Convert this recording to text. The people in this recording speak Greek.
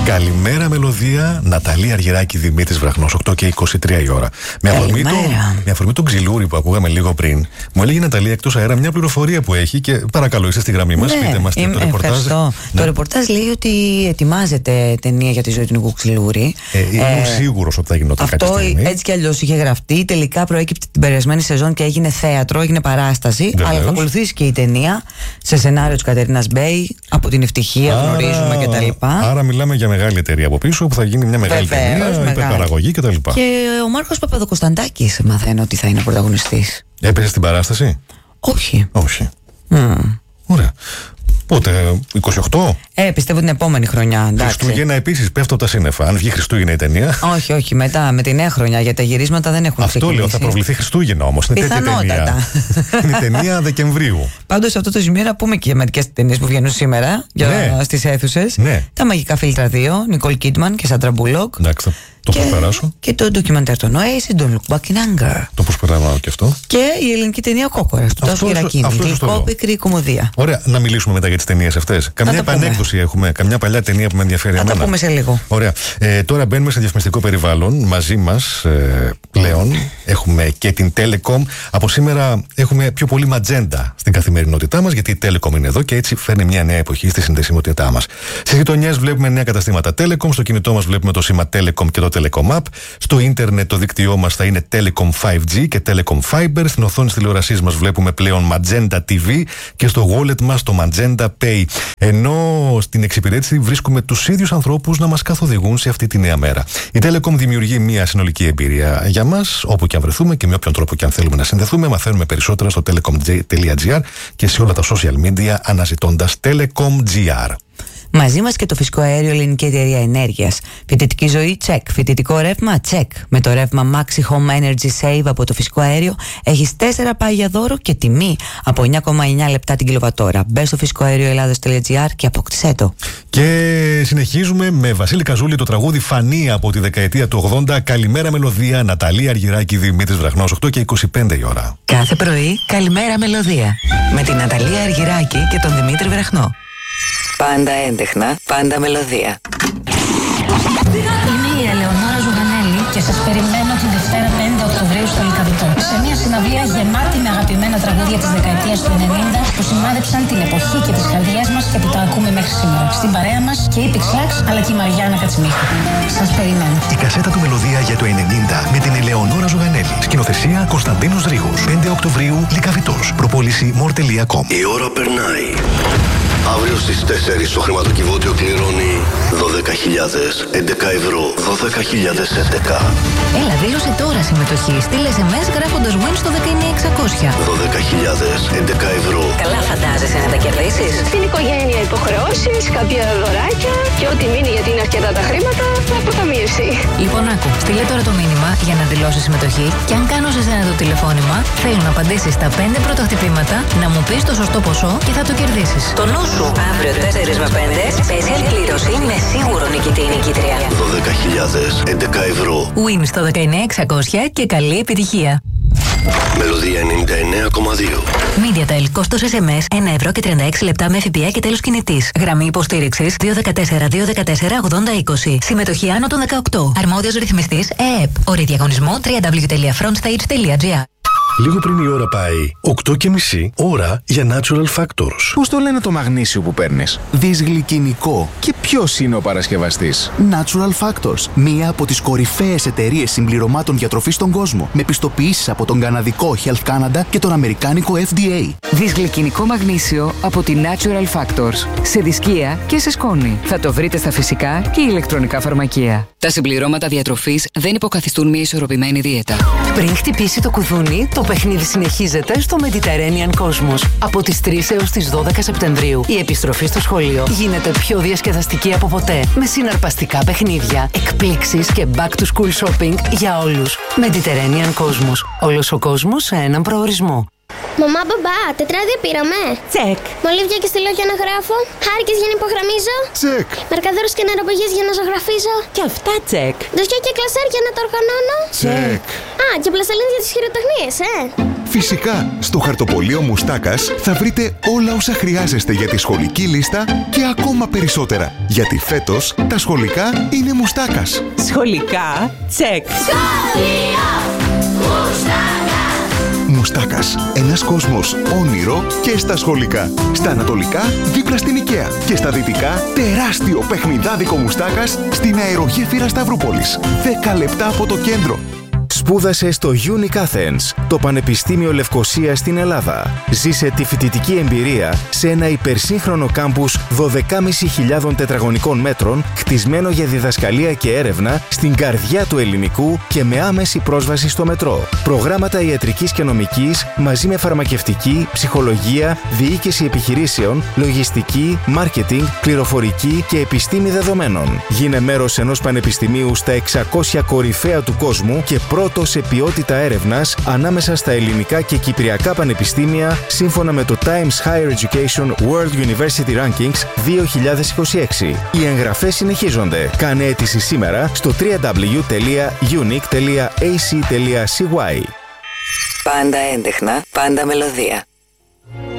Καλημέρα μελωδία, Ναταλή Αργυράκη, Δημήτρης Βραχνός, 8 και 23 η ώρα. Με αφορμή τον ξυλούρι που ακούγαμε λίγο πριν, μου έλεγε η Ναταλή εκτός αέρα μια πληροφορία που έχει και παρακαλώ, είστε στη γραμμή μας. Πείτε μας το ρεπορτάζ. Ευχαριστώ. Το ρεπορτάζ λέει ότι ετοιμάζεται ταινία για τη ζωή του Νικού Ξυλούρη. Είμαι σίγουρος ότι θα γινόταν κάτι αυτό στιγμή. Έτσι κι αλλιώς είχε γραφτεί. Τελικά προέκυπτε την περασμένη σεζόν και έγινε θέατρο, έγινε παράσταση. Βεβαίως. Αλλά θα ακολουθήσει και η ταινία σε σενάριο της Κατερίνας Μπέι. Από την Ευτυχία γνωρίζουμε κτλ. Άρα μιλάμε για μεγάλη εταιρεία από πίσω που θα γίνει μια μεγάλη ταινία, υπερπαραγωγή κτλ. Και ο Μάρκος Παπαδοκοσταντάκης μαθαίνω ότι θα είναι πρωταγωνιστής. Έπεσε στην παράσταση? Όχι. Ωραία. Πότε, 28? Πιστεύω την επόμενη χρονιά. Εντάξει. Χριστούγεννα επίσης, πέφτω από τα σύννεφα. Αν βγει Χριστούγεννα η ταινία. Όχι, μετά με τη νέα χρονιά, για τα γυρίσματα δεν έχουν Αυτό ξεκινήσει. λέω, θα προβληθεί Χριστούγεννα όμως. Είναι τέτοια ταινία. Είναι ταινία Δεκεμβρίου. Πάντως σε αυτό το σημείο να πούμε και μερικές ταινίες που βγαίνουν σήμερα στις αίθουσες. Ναι. Τα Μαγικά Φίλτρα 2, Νικόλ Κίτμαν και Σάντρα Μπουλόκ. Εντάξει, το προσπεράσω. Και το ντοκιμαντέρ των Oasis, Don't Look Back in Anger. Το προσπεράσω και αυτό. Και η ελληνική ταινία Κόκορας του Τάσου Γερακίνη. Γλυκόπικρη κομμωδία. Ωραία, να μιλήσουμε μετά για τις ταινίες αυτές. Καμιά επανέκδοση έχουμε, καμιά παλιά ταινία που με ενδιαφέρει εμένα. Θα τα πούμε σε λίγο. Ωραία. Τώρα μπαίνουμε σε διαφημιστικό περιβάλλον. Μαζί μας πλέον έχουμε και την Telecom. Από σήμερα έχουμε πιο πολύ ματζέντα στην καθημερινότητά μας, γιατί η Telecom είναι εδώ και έτσι φέρνει μια νέα εποχή στη συνδεσιμότητά μας. Στις γειτονιές βλέπουμε νέα καταστήματα Telecom. Στο κινητό μας βλέπουμε το σήμα Telecom και το Telecom App. Στο ίντερνετ το δίκτυό μας θα είναι Telecom 5G και Telecom Fiber. Στην οθόνη της τηλεορασής μας βλέπουμε πλέον Magenta TV και στο wallet μας το Magenta Pay. Ενώ στην εξυπηρέτηση βρίσκουμε τους ίδιους ανθρώπους να μας καθοδηγούν σε αυτή τη νέα μέρα. Η Telecom δημιουργεί μια συνολική εμπειρία για μας, όπου και αν βρεθούμε και με όποιον τρόπο και αν θέλουμε να συνδεθούμε. Μαθαίνουμε περισσότερα στο telecom.gr και σε όλα τα social media αναζητώντας Telecom.gr. Μαζί μας και το φυσικό αέριο Ελληνική Εταιρεία Ενέργειας. Φοιτητική ζωή, check. Φοιτητικό ρεύμα, check. Με το ρεύμα Maxi Home Energy Save από το φυσικό αέριο έχεις 4 πάγια δώρο και τιμή από 9,9 λεπτά την κιλοβατόρα. Μπες στο φυσικοαέρioελλάδος.gr και αποκτήσέ το. Και συνεχίζουμε με Βασίλη Καζούλη, το τραγούδι Φανή από τη δεκαετία του 80. Καλημέρα μελωδία, Ναταλή Αργυράκη, Δημήτρης Βραχνός, 8 και 25 η ώρα. Κάθε πρωί, καλημέρα μελωδία. Με την Ναταλή Αργυράκη και τον Δημήτρη Βραχνό. Πάντα έντεχνα, πάντα μελωδία. Είμαι η Ελεονόρα Ζουγανέλη και σας περιμένω την Δευτέρα 5 Οκτωβρίου στο Λυκαβητό. Σε μια συναυλία γεμάτη με αγαπημένα τραγούδια της δεκαετίας του 90 που σημάδεψαν την εποχή και τις καρδιές μας και που τα ακούμε μέχρι σήμερα. Στην παρέα μας και η Pixlax αλλά και η Μαριάννα Κατσιμίχα. Σας περιμένω. Η κασέτα του Μελωδία για το 90 με την Ελεονόρα Ζουγανέλη. Σκηνοθεσία Κωνσταντίνος Ρήγος. 5 Οκτωβρίου Λυκαβητός. Προπόληση more.com. Η ώρα περνάει. Αύριο στις 4 το χρηματοκιβώτιο κληρώνει 12.000, 11 ευρώ, 12.011. Έλα, δήλωσε τώρα συμμετοχή. Στείλε SMS γράφοντας WIN στο 19600. 12.000, 11 ευρώ. Καλά φαντάζεσαι να τα κερδίσεις. Στην οικογένεια υποχρεώσεις, κάποια δωράκια και ό,τι μείνει γιατί είναι αρκετά τα χρήματα θα αποταμιευθεί. Λοιπόν, άκου, στείλε τώρα το μήνυμα για να δηλώσεις συμμετοχή και αν κάνω σε σένα το τηλεφώνημα, θέλω να απαντήσεις τα 5 πρώτα χτυπήματα, να μου πεις το σωστό ποσό και θα το κερδίσεις. Το νου σου, αύριο 4 με 5, special κλήρωση με σίγουρο νικητή ή νικήτρια. 12.000, 11 ευρώ. WIN στο 19600 και καλή επιτυχία. Μελωδία 99,2. MediaTel, κόστος SMS 1 ευρώ και 36 λεπτά με ΦΠΑ και τέλος κινητής. Γραμμή υποστήριξης 214-214-8020. Συμμετοχή άνω των 18. Αρμόδιος ρυθμιστής ΕΕΠ. Όροι διαγωνισμού www.frontstage.gr. Λίγο πριν η ώρα πάει 8:30 ώρα για Natural Factors. Πώς το λένε το μαγνήσιο που παίρνεις? Δυσγλυκινικό. Και ποιος είναι ο παρασκευαστής? Natural Factors. Μία από τις κορυφαίες εταιρείες συμπληρωμάτων διατροφής στον κόσμο. Με πιστοποιήσεις από τον καναδικό Health Canada και τον αμερικάνικο FDA. Δυσγλυκινικό μαγνήσιο από τη Natural Factors. Σε δισκία και σε σκόνη. Θα το βρείτε στα φυσικά και ηλεκτρονικά φαρμακεία. Τα συμπληρώματα διατροφής δεν υποκαθιστούν μια ισορροπημένη δίαιτα. Πριν χτυπήσει το κουδούνι, το παιχνίδι συνεχίζεται στο Mediterranean Cosmos. Από τις 3 έως τις 12 Σεπτεμβρίου, η επιστροφή στο σχολείο γίνεται πιο διασκεδαστική από ποτέ. Με συναρπαστικά παιχνίδια, εκπλήξεις και back to school shopping για όλους. Mediterranean Cosmos. Όλος ο κόσμος σε έναν προορισμό. Μαμά, μπαμπά, τετράδια πήραμε. Τσεκ. Μολύβια και στυλό για να γράφω. Χάρηκες για να υπογραμμίζω. Τσεκ. Μαρκαδόρους και νεροπηγές για να ζωγραφίζω. Και αυτά τσεκ. Δοσιά και κλασάρ για να τα οργανώνω. Τσεκ. Α, και πλαστελίνες για τις χειροτεχνίες, Φυσικά, στο χαρτοπολείο Μουστάκας θα βρείτε όλα όσα χρειάζεστε για τη σχολική λίστα και ακόμα περισσότερα. Γιατί φέτος τα σχολικά είναι Μουστάκας. Σχολικά, τσεκ. Σχολείο Μουστάκας. Μουστάκας, ένας κόσμος όνειρο και στα σχολικά. Στα ανατολικά, δίπλα στην Οικαία. Και στα δυτικά, τεράστιο παιχνιδάδικο Μουστάκας στην αερογέφυρα Σταυρούπολης. 10 λεπτά από το κέντρο. Σπούδασε στο Unique Athens, το Πανεπιστήμιο Λευκωσίας στην Ελλάδα. Ζήσε τη φοιτητική εμπειρία σε ένα υπερσύγχρονο κάμπους 12.500 τετραγωνικών μέτρων, χτισμένο για διδασκαλία και έρευνα στην καρδιά του ελληνικού και με άμεση πρόσβαση στο μετρό. Προγράμματα ιατρικής και νομικής μαζί με φαρμακευτική, ψυχολογία, διοίκηση επιχειρήσεων, λογιστική, μάρκετινγκ, πληροφορική και επιστήμη δεδομένων. Γίνε μέρος ενός πανεπιστημίου στα 600 κορυφαία του κόσμου και πρώτο σε ποιότητα έρευνας ανάμεσα στα ελληνικά και κυπριακά πανεπιστήμια σύμφωνα με το Times Higher Education World University Rankings 2026. Οι εγγραφές συνεχίζονται. Κάνε αίτηση σήμερα στο www.unique.ac.cy. Πάντα έντεχνα, πάντα μελωδία.